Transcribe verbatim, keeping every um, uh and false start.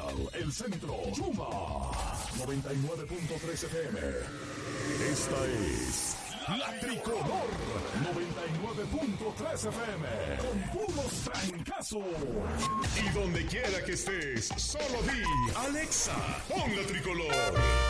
Capital, el centro, Yuma, noventa y nueve punto tres F M. Esta es La Tricolor, noventa y nueve punto tres F M, con puros trancazos. Y donde quiera que estés, solo di, Alexa, pon La Tricolor.